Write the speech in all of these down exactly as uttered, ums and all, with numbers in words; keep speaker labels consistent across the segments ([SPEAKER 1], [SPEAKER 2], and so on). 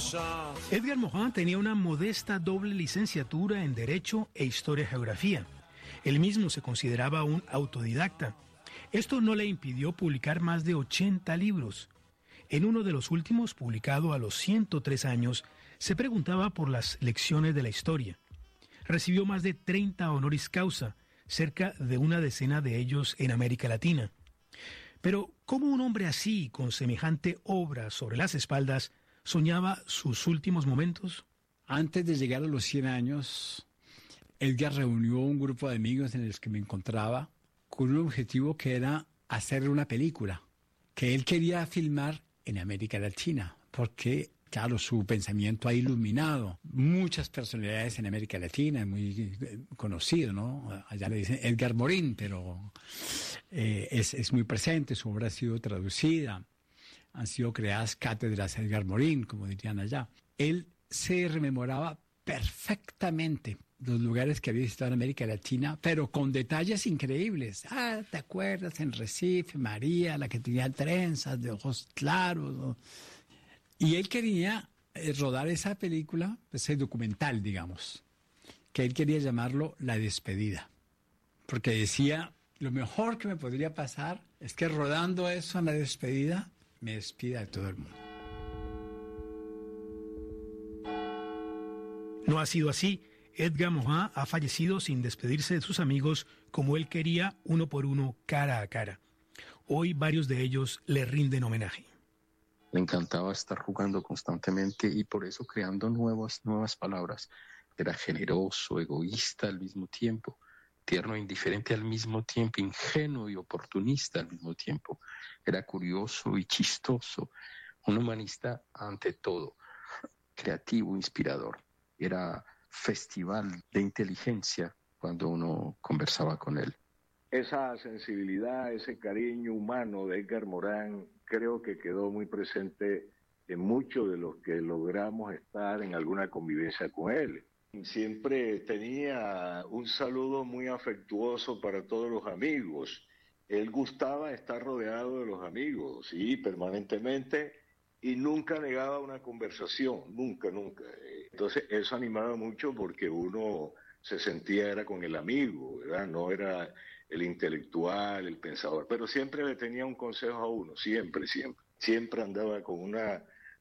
[SPEAKER 1] Edgar Morin tenía una modesta doble licenciatura en Derecho e Historia-Geografía. Él mismo se consideraba un autodidacta. Esto no le impidió publicar más de ochenta libros. En uno de los últimos, publicado a los ciento tres años, se preguntaba por las lecciones de la historia. Recibió más de treinta honoris causa, cerca de una decena de ellos en América Latina. Pero, ¿cómo un hombre así, con semejante obra sobre las espaldas, soñaba sus últimos momentos?
[SPEAKER 2] Antes de llegar a los cien años, Edgar reunió un grupo de amigos en los que me encontraba con un objetivo que era hacer una película que él quería filmar en América Latina, porque, claro, su pensamiento ha iluminado muchas personalidades en América Latina, es muy conocido, ¿no? Allá le dicen Edgar Morin, pero eh, es, es muy presente, su obra ha sido traducida, han sido creadas cátedras Edgar Morin, como dirían allá. Él se rememoraba perfectamente los lugares que había visitado en América Latina, pero con detalles increíbles. Ah, ¿te acuerdas? En Recife, María, la que tenía trenzas de ojos claros, ¿no? Y él quería eh, rodar esa película, ese documental, digamos, que él quería llamarlo La Despedida, porque decía, lo mejor que me podría pasar es que rodando eso en La Despedida, me despida de todo el mundo.
[SPEAKER 1] No ha sido así. Edgar Morin ha fallecido sin despedirse de sus amigos como él quería, uno por uno, cara a cara. Hoy varios de ellos le rinden homenaje.
[SPEAKER 3] Le encantaba estar jugando constantemente y por eso creando nuevas, nuevas palabras. Era generoso, egoísta al mismo tiempo, tierno e indiferente al mismo tiempo, ingenuo y oportunista al mismo tiempo. Era curioso y chistoso, un humanista ante todo, creativo, inspirador. Era festival de inteligencia cuando uno conversaba con él.
[SPEAKER 4] Esa sensibilidad, ese cariño humano de Edgar Morin creo que quedó muy presente en muchos de los que logramos estar en alguna convivencia con él. Siempre tenía un saludo muy afectuoso para todos los amigos. Él gustaba estar rodeado de los amigos, sí, permanentemente, y nunca negaba una conversación, nunca, nunca. Entonces eso animaba mucho porque uno se sentía era con el amigo, ¿verdad? No era el intelectual, el pensador, pero siempre le tenía un consejo a uno, siempre, siempre. Siempre andaba con una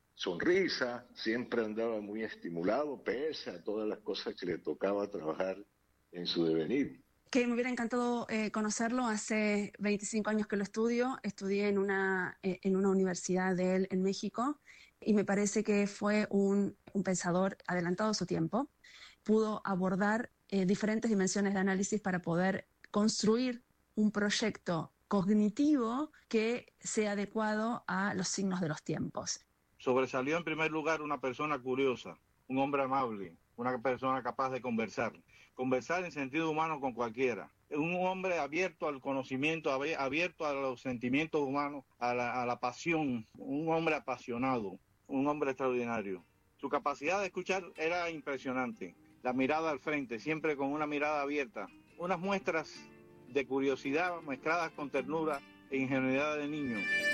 [SPEAKER 4] sonrisa, siempre andaba muy estimulado, pese a todas las cosas que le tocaba trabajar en su devenir.
[SPEAKER 5] Que me hubiera encantado eh, conocerlo. Hace veinticinco años que lo estudio, estudié en una, eh, en una universidad de él en México y me parece que fue un, un pensador adelantado a su tiempo. Pudo abordar eh, diferentes dimensiones de análisis para poder construir un proyecto cognitivo que sea adecuado a los signos de los tiempos.
[SPEAKER 6] Sobresalió en primer lugar una persona curiosa, un hombre amable, una persona capaz de conversar. Conversar en sentido humano con cualquiera. Un hombre abierto al conocimiento, abierto a los sentimientos humanos, a la, a la pasión. Un hombre apasionado, un hombre extraordinario. Su capacidad de escuchar era impresionante. La mirada al frente, siempre con una mirada abierta. Unas muestras de curiosidad mezcladas con ternura e ingenuidad de niño.